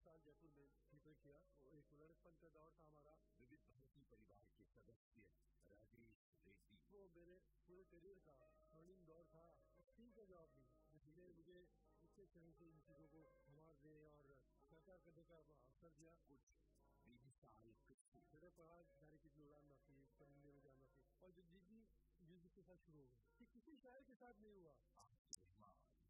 साल जयपुर में थिएटर किया। वो एक लड़कपन का दौर था हमारा। विविध भारती परिवार के सदस्य राजेश रेड्डी। वो मेरे पूरे करियर का स्वर्णिम दौर था। टीम का जॉब भी जिसने मुझे अच्छे तरह से इन चीजों को संभालने और सहकार करने का अवसर दिया। कुछ 20 साल मेरे पढ़ा जाने की उड़ान न थी, परिंदे में जाना थी और जो जिंदगी म्यूजिक के साथ शुरू हो गई, किसी शायर के साथ नहीं हुआ।